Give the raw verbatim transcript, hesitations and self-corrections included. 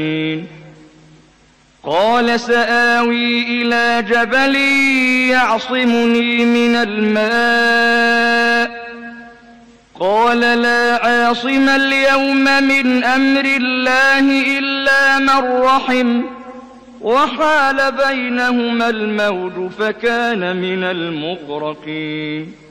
قال سآوي إلى جبل يعصمني من الماء قال لا عاصم اليوم من أمر الله إلا من رحم وحال بينهما الموج فكان من المغرقين